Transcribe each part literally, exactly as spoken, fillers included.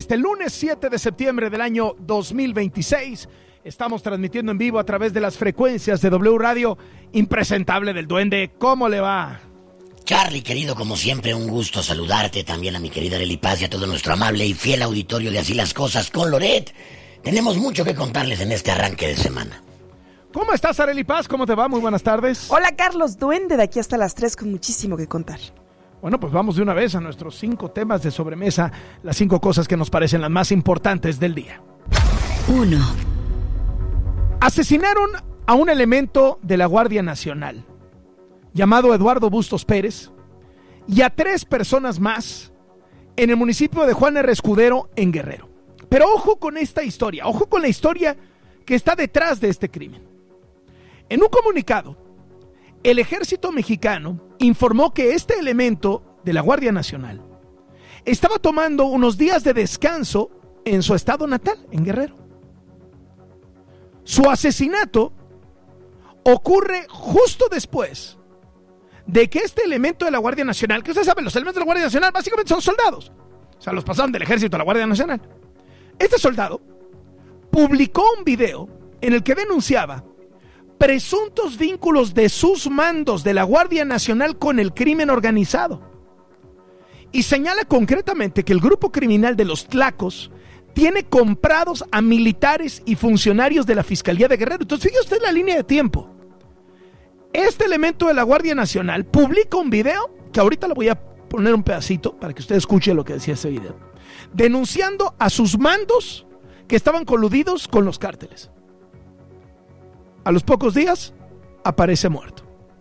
este lunes siete de septiembre del año dos mil veintiséis. Estamos transmitiendo en vivo a través de las frecuencias de W Radio. Impresentable del Duende, ¿cómo le va? Charlie, querido, como siempre, un gusto saludarte. También a mi querida Arely Paz y a todo nuestro amable y fiel auditorio de Así las Cosas con Loret. Tenemos mucho que contarles en este arranque de semana. ¿Cómo estás, Arely Paz? ¿Cómo te va? Muy buenas tardes. Hola, Carlos Duende, de aquí hasta las tres con muchísimo que contar. Bueno, pues vamos de una vez a nuestros cinco temas de sobremesa, las cinco cosas que nos parecen las más importantes del día. Uno. Asesinaron a un elemento de la Guardia Nacional, llamado Eduardo Bustos Pérez, y a tres personas más en el municipio de Juan R. Escudero, en Guerrero. Pero ojo con esta historia, ojo con la historia que está detrás de este crimen. En un comunicado, el ejército mexicano informó que este elemento de la Guardia Nacional estaba tomando unos días de descanso en su estado natal, en Guerrero. Su asesinato ocurre justo después de que este elemento de la Guardia Nacional, que ustedes saben, los elementos de la Guardia Nacional básicamente son soldados, o sea, los pasaron del ejército a la Guardia Nacional. Este soldado publicó un video en el que denunciaba presuntos vínculos de sus mandos de la Guardia Nacional con el crimen organizado. Y señala concretamente que el grupo criminal de los Tlacos tiene comprados a militares y funcionarios de la Fiscalía de Guerrero. Entonces, fíjese usted la línea de tiempo. Este elemento de la Guardia Nacional publica un video, que ahorita le voy a poner un pedacito para que usted escuche lo que decía ese video, denunciando a sus mandos que estaban coludidos con los cárteles. A los pocos días, aparece muerto.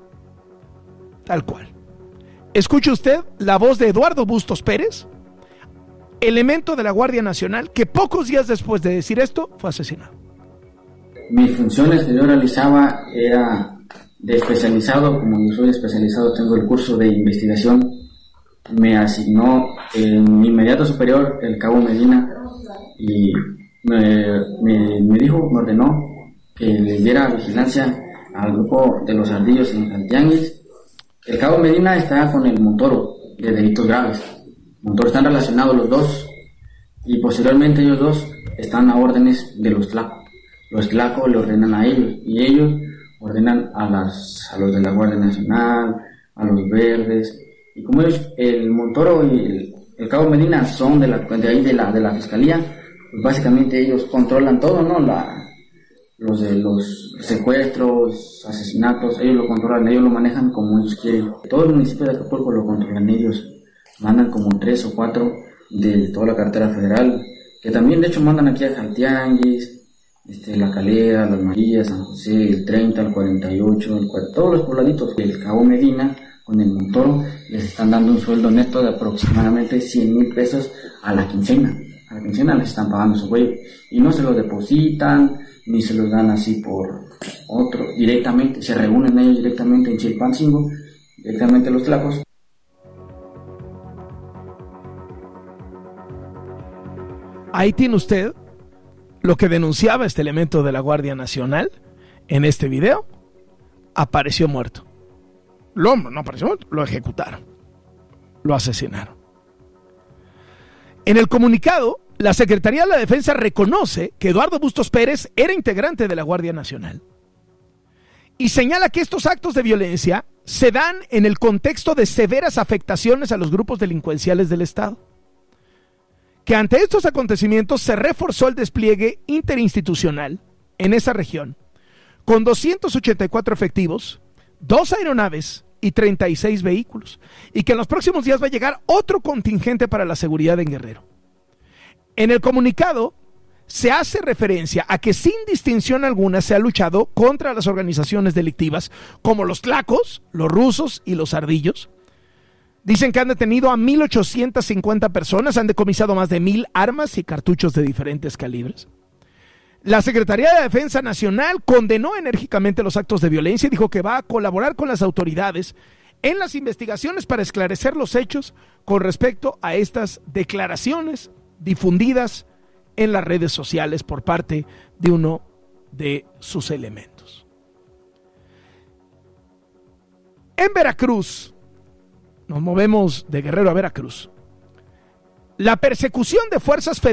Tal cual. Escuche usted la voz de Eduardo Bustos Pérez, elemento de la Guardia Nacional, que pocos días después de decir esto, fue asesinado. Mis funciones que yo realizaba era de especializado, como yo soy especializado, tengo el curso de investigación. Me asignó en mi inmediato superior, el cabo Medina, y me, me, me dijo, me ordenó que le diera vigilancia al grupo de los ardillos en Santianguis. El cabo Medina está con el Montoro de delitos graves. Montoro están relacionados los dos, y posteriormente ellos dos están a órdenes de los Tlacos. Los Tlacos le ordenan a ellos, y ellos ordenan a, las, a los de la Guardia Nacional, a los verdes. Y como ellos, el Montoro y el, el cabo Medina son de, la, de ahí de la, de la Fiscalía, pues básicamente ellos controlan todo, ¿no? La, los de los secuestros, asesinatos, ellos lo controlan, ellos lo manejan como ellos quieren. Todo el municipio de Acapulco lo controlan ellos, mandan como tres o cuatro de toda la cartera federal, que también de hecho mandan aquí a Jaltianguis, este, La Calera, Las Marías, San José, el treinta, el cuarenta y ocho, el cuarenta, todos los pobladitos del cabo Medina con el Montoro les están dando un sueldo neto de aproximadamente cien mil pesos a la quincena. A la quincena les están pagando su güey y no se lo depositan ni se los dan así por otro, directamente, se reúnen ellos directamente en Chilpancingo, directamente los Tlacos. Ahí tiene usted lo que denunciaba este elemento de la Guardia Nacional en este video. Apareció muerto. Lo, no apareció muerto, lo ejecutaron. Lo asesinaron. En el comunicado, la Secretaría de la Defensa reconoce que Eduardo Bustos Pérez era integrante de la Guardia Nacional y señala que estos actos de violencia se dan en el contexto de severas afectaciones a los grupos delincuenciales del Estado. Que ante estos acontecimientos se reforzó el despliegue interinstitucional en esa región con doscientos ochenta y cuatro efectivos, dos aeronaves y treinta y seis vehículos, y que en los próximos días va a llegar otro contingente para la seguridad en Guerrero. En el comunicado se hace referencia a que sin distinción alguna se ha luchado contra las organizaciones delictivas como los Tlacos, los rusos y los ardillos. Dicen que han detenido a mil ochocientas cincuenta personas, han decomisado más de mil armas y cartuchos de diferentes calibres. La Secretaría de Defensa Nacional condenó enérgicamente los actos de violencia y dijo que va a colaborar con las autoridades en las investigaciones para esclarecer los hechos con respecto a estas declaraciones difundidas en las redes sociales por parte de uno de sus elementos. En Veracruz, nos movemos de Guerrero a Veracruz, la persecución de fuerzas federales